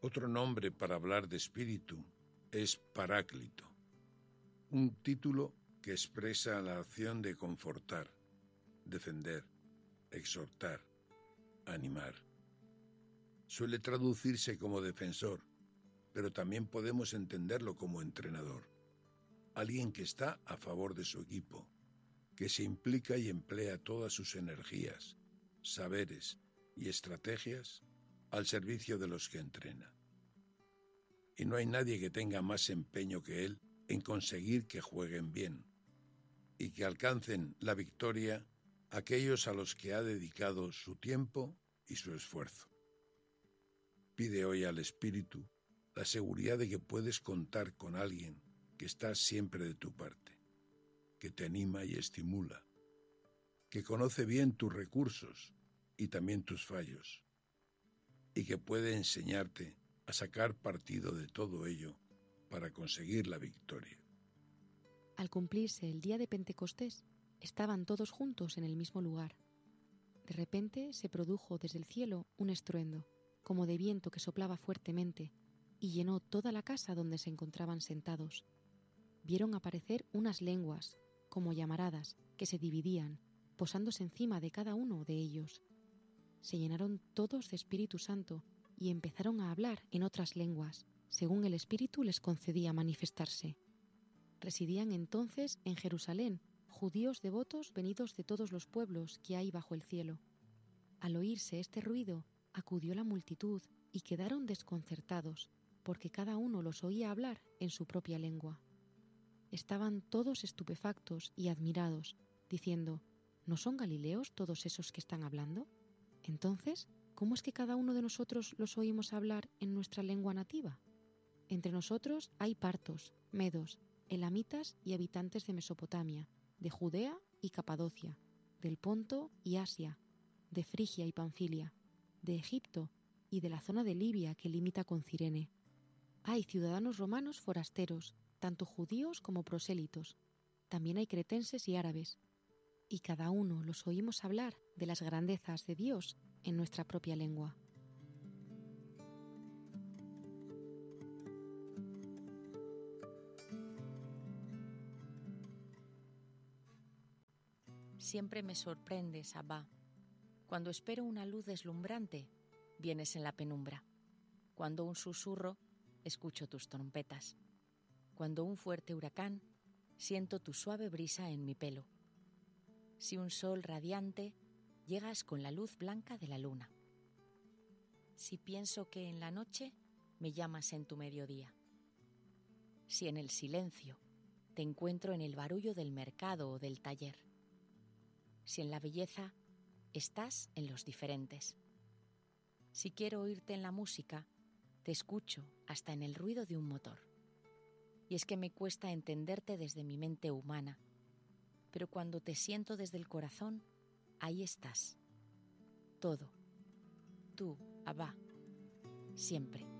Otro nombre para hablar de espíritu es Paráclito, un título que expresa la acción de confortar, defender, exhortar, animar. Suele traducirse como defensor, pero también podemos entenderlo como entrenador, alguien que está a favor de su equipo, que se implica y emplea todas sus energías, saberes y estrategias al servicio de los que entrena. Y no hay nadie que tenga más empeño que él en conseguir que jueguen bien y que alcancen la victoria aquellos a los que ha dedicado su tiempo y su esfuerzo. Pide hoy al Espíritu la seguridad de que puedes contar con alguien que está siempre de tu parte, que te anima y estimula, que conoce bien tus recursos y también tus fallos, y que puede enseñarte a sacar partido de todo ello para conseguir la victoria. Al cumplirse el día de Pentecostés, estaban todos juntos en el mismo lugar. De repente se produjo desde el cielo un estruendo, como de viento que soplaba fuertemente, y llenó toda la casa donde se encontraban sentados. Vieron aparecer unas lenguas, como llamaradas, que se dividían, posándose encima de cada uno de ellos. Se llenaron todos de Espíritu Santo y empezaron a hablar en otras lenguas, según el Espíritu les concedía manifestarse. Residían entonces en Jerusalén judíos devotos venidos de todos los pueblos que hay bajo el cielo. Al oírse este ruido, acudió la multitud y quedaron desconcertados, porque cada uno los oía hablar en su propia lengua. Estaban todos estupefactos y admirados, diciendo: ¿no son galileos todos esos que están hablando? Entonces, ¿cómo es que cada uno de nosotros los oímos hablar en nuestra lengua nativa? Entre nosotros hay partos, medos, elamitas y habitantes de Mesopotamia, de Judea y Capadocia, del Ponto y Asia, de Frigia y Panfilia, de Egipto y de la zona de Libia que limita con Cirene. Hay ciudadanos romanos forasteros, tanto judíos como prosélitos. También hay cretenses y árabes. Y cada uno los oímos hablar de las grandezas de Dios en nuestra propia lengua. Siempre me sorprendes, Abba. Cuando espero una luz deslumbrante, vienes en la penumbra. Cuando un susurro, escucho tus trompetas. Cuando un fuerte huracán, siento tu suave brisa en mi pelo. Si un sol radiante, llegas con la luz blanca de la luna. Si pienso que en la noche, me llamas en tu mediodía. Si en el silencio, te encuentro en el barullo del mercado o del taller. Si en la belleza, estás en los diferentes. Si quiero oírte en la música, te escucho hasta en el ruido de un motor. Y es que me cuesta entenderte desde mi mente humana, pero cuando te siento desde el corazón, ahí estás. Todo. Tú, Abba, siempre.